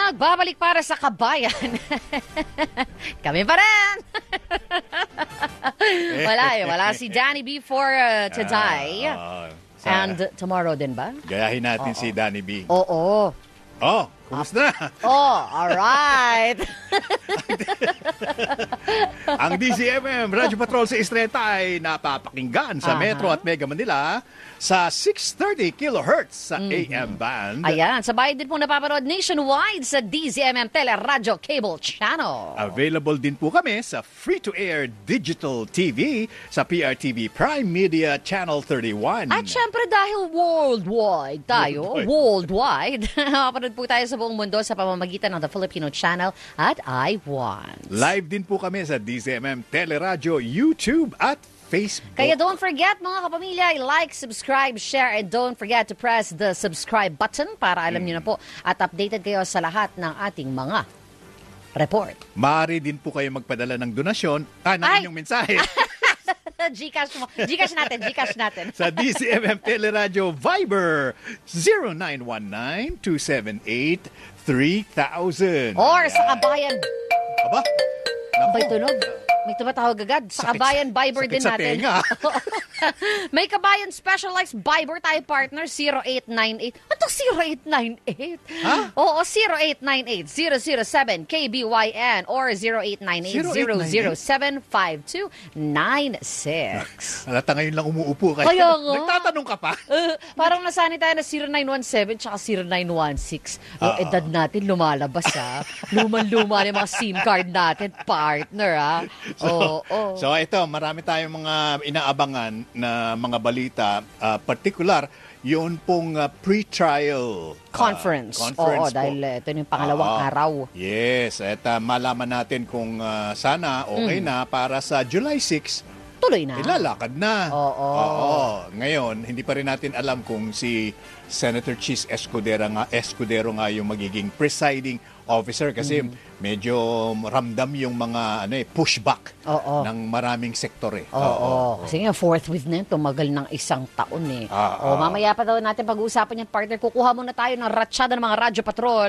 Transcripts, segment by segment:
Nagbabalik para sa kabayan. Kami pa rin. Wala si Danny B for today. And tomorrow din ba? Gayahin natin si Danny B. Oo. Kumusta? Alright. Ang DZMM Radyo Patrol sa Estreta ay napapakinggan sa Metro at Mega Manila sa 630 kHz sa AM band. Ayan, sabay din po napapanood nationwide sa DZMM Teleradyo Cable Channel. Available din po kami sa free-to-air digital TV sa PRTV Prime Media Channel 31. At syempre dahil worldwide tayo, worldwide, napapanood po tayo sa buong mundo sa pamamagitan ng The Filipino Channel at iWant. Live din po kami sa DZMM Teleradyo, YouTube at Facebook. Kaya don't forget mga kapamilya, like, subscribe, share, and don't forget to press the subscribe button para alam niyo na po at updated kayo sa lahat ng ating mga report. Maaari din po kayo magpadala ng donasyon ng inyong mensahe. Gcash natin. Sa DZMM Teleradyo Viber 0919-278-3000. Or sa Kabayan. Aba? Abay tunog. May tumatawag agad. Sa Kabayan Viber din natin. May Kabayan Specialized Viber tayo partner 0898. Ano 0898? Ha? Oo, 0898 007 KBYN or 0898-007-5296. Halata ngayon lang umuupo kayo. Kaya nga. Nagtatanong ka pa? Parang nasanay tayo na 0917 tsaka 0916. Yung edad natin lumalabas ha. Luman-luma yung mga SIM card natin, partner ha. So ito, marami tayong mga inaabangan na mga balita, particular yun pong pre-trial conference. Oo, dahil ito yung pangalawang araw. Yes, at malaman natin kung sana okay na para sa July 6, tuloy na. Ilalakad na. Oo. Ngayon, hindi pa rin natin alam kung si Senator Chis Escudero nga yung magiging presiding officer kasi medyo ramdam yung mga pushback ng maraming sektor Oo. Kasi nga, fourth with na tumagal ng isang taon mamaya pa daw natin pag-uusapan yung partner. Kukuha muna tayo ng ratsyada ng mga Radyo Patrol.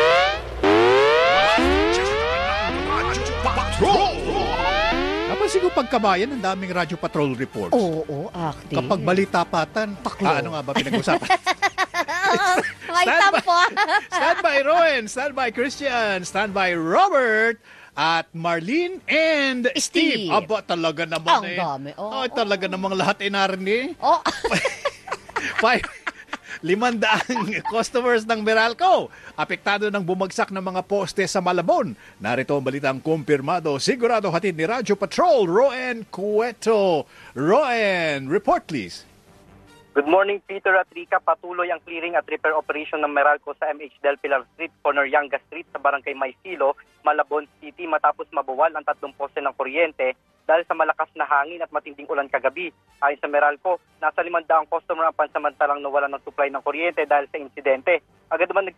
Napansin ko pagkabayan, ang daming Radyo Patrol reports. Oo, active. Kapag balitapatan, ano nga ba pinag-usapan? Stand by Rowan, stand by Christian, stand by Robert, at Marlene and Steve. Aba, talaga naman ang dami. Talaga namang lahat narinig. 500 customers ng Meralco apektado ng bumagsak ng mga poste sa Malabon. Narito ang balitang kumpirmado. Sigurado hatid ni Radyo Patrol, Roen Cueto. Roen, report please. Good morning, Peter at Rica. Patuloy ang clearing at repair operation ng Meralco sa MH Del Pilar Street, corner Yanga Street sa Barangay Maysilo, Malabon City matapos mabuwal ang 3 poste ng kuryente dahil sa malakas na hangin at matinding ulan kagabi. Ayon sa Meralco, nasa 500 customer ang pansamantalang nawalan ng supply ng kuryente dahil sa insidente. Agad naman